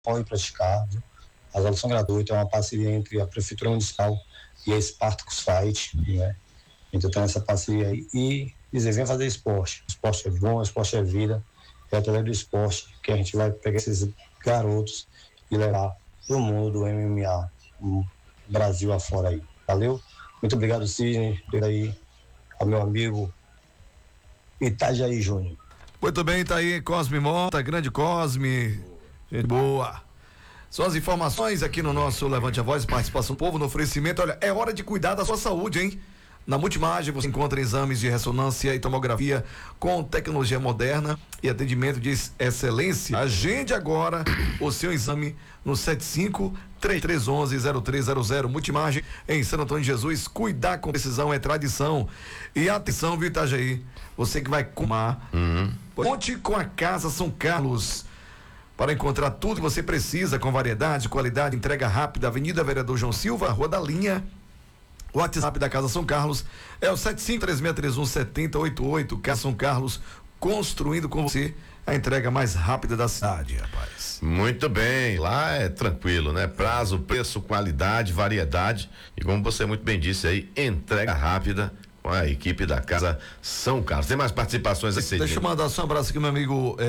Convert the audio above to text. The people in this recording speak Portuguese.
podem praticar, viu? As aulas são gratuitas, é uma parceria entre a Prefeitura Municipal e a Spartacus Fight, né? Então tem essa parceria aí e dizer, vem fazer esporte. O esporte é bom, o esporte é vida. É através do esporte que a gente vai pegar esses garotos e levar pro mundo do MMA, o Brasil afora aí. Valeu? Muito obrigado, Sidney. Obrigado aí ao meu amigo Itajaí Júnior. Muito bem, tá aí Cosme Mota, grande Cosme. Gente boa. Só as informações aqui no nosso Levante a Voz, participação do povo no oferecimento. Olha, é hora de cuidar da sua saúde, hein? Na Multimagem você encontra exames de ressonância e tomografia com tecnologia moderna e atendimento de excelência. Agende agora o seu exame no 75-3311-0300. Multimagem em Santo Antônio de Jesus. Cuidar com precisão é tradição. E atenção, viu, Itajaí? Você que vai comer. Conte com a Casa São Carlos para encontrar tudo que você precisa com variedade, qualidade, entrega rápida. Avenida Vereador João Silva, Rua da Linha. O WhatsApp da Casa São Carlos é o 7536317088. Casa São Carlos, construindo com você a entrega mais rápida da cidade, rapaz. Muito bem, lá é tranquilo, né? Prazo, preço, qualidade, variedade e como você muito bem disse aí, entrega rápida com a equipe da Casa São Carlos. Tem mais participações aí, Deixa eu mandar só um abraço aqui, meu amigo